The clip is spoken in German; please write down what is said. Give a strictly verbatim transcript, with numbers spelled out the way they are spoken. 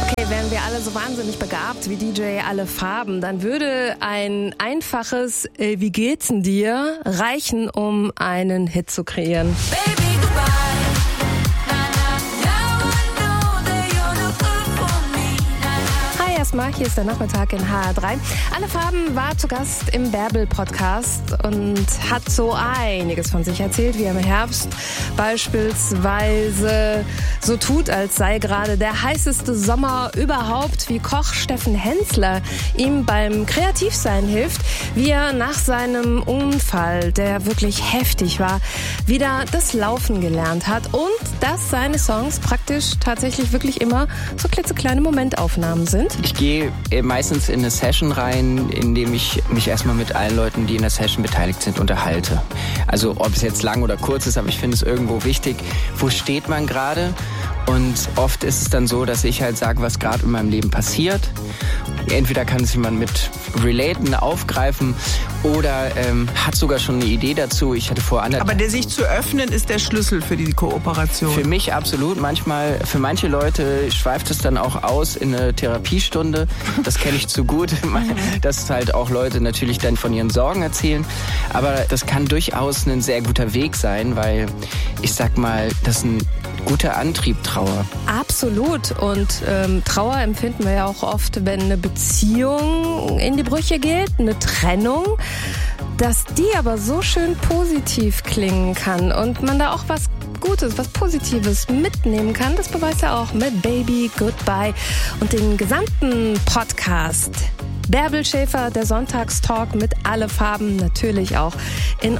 Okay, wären wir alle so wahnsinnig begabt wie D J Alle Farben, dann würde ein einfaches äh, Wie geht's denn dir reichen, um einen Hit zu kreieren. Baby, Erstmal, hier ist der Nachmittag in H R drei. Alle Farben war zu Gast im Bärbel-Podcast und hat so einiges von sich erzählt, wie er im Herbst beispielsweise so tut, als sei gerade der heißeste Sommer überhaupt, wie Koch Steffen Hensler ihm beim Kreativsein hilft, wie er nach seinem Unfall, der wirklich heftig war, wieder das Laufen gelernt hat und dass seine Songs praktisch tatsächlich wirklich immer so klitzekleine Momentaufnahmen sind. Ich gehe meistens in eine Session rein, indem ich mich erstmal mit allen Leuten, die in der Session beteiligt sind, unterhalte. Also ob es jetzt lang oder kurz ist, aber ich finde es irgendwo wichtig, wo steht man gerade? Und oft ist es dann so, dass ich halt sage, was gerade in meinem Leben passiert. Entweder kann es jemand mit relaten, aufgreifen oder ähm, hat sogar schon eine Idee dazu. Ich hatte vor anderthalb... Aber der sich zu öffnen ist der Schlüssel für die Kooperation. Für mich absolut. Manchmal, für manche Leute schweift es dann auch aus in eine Therapiestunde. Das kenne ich zu gut. Dass halt auch Leute natürlich dann von ihren Sorgen erzählen. Aber das kann durchaus ein sehr guter Weg sein, weil ich sag mal, das ist ein guter Antrieb, Trauer. Absolut. Und ähm, Trauer empfinden wir ja auch oft, wenn eine Beziehung in die Brüche geht, eine Trennung, dass die aber so schön positiv klingen kann und man da auch was Gutes, was Positives mitnehmen kann. Das beweist er auch mit Baby Goodbye und den gesamten Podcast. Bärbel Schäfer, der Sonntagstalk mit Alle Farben, natürlich auch in